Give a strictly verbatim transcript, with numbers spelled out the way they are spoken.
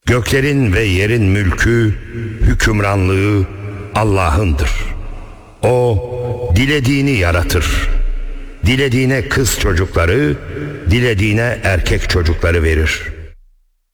Göklerin ve yerin mülkü, hükümranlığı Allah'ındır. O dilediğini yaratır. Dilediğine kız çocukları, dilediğine erkek çocukları verir.